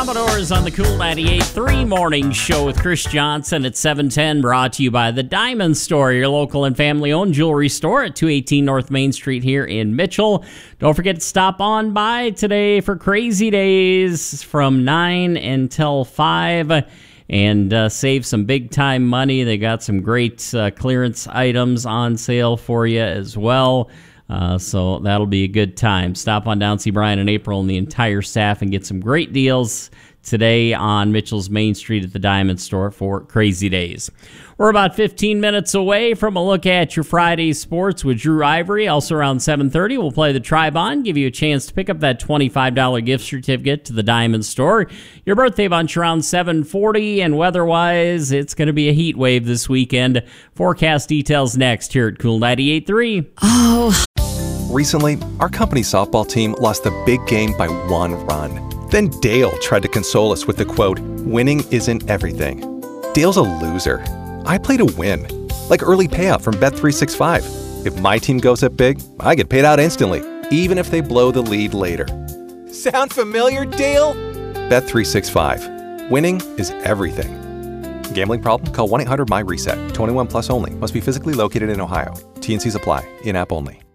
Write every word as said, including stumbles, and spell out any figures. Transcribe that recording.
Commodores on the Cool ninety-eight point three Morning Show with Chris Johnson at seven ten, brought to you by the Diamond Store, your local and family-owned jewelry store at two eighteen North Main Street here in Mitchell. Don't forget to stop on by today for Crazy Days from nine until five and uh, save some big-time money. They got some great uh, clearance items on sale for you as well. Uh, so that'll be a good time. Stop on down, see Brian and April and the entire staff and get some great deals today on Mitchell's Main Street at the Diamond Store for Crazy Days. We're about fifteen minutes away from a look at your Friday sports with Drew Ivory. Also around seven thirty, we'll play the Tri-Bond, give you a chance to pick up that twenty-five dollars gift certificate to the Diamond Store. Your birthday bunch around seven forty, and weather-wise, it's going to be a heat wave this weekend. Forecast details next here at Cool ninety-eight point three. Oh. Recently, our company softball team lost the big game by one run. Then Dale tried to console us with the quote, "Winning isn't everything." Dale's a loser. I play to win. Like early payout from Bet three sixty-five. If my team goes up big, I get paid out instantly, even if they blow the lead later. Sound familiar, Dale? Bet three sixty-five. Winning is everything. Gambling problem? Call one eight hundred M Y RESET. twenty-one plus only. Must be physically located in Ohio. T and Cs apply. In-app only.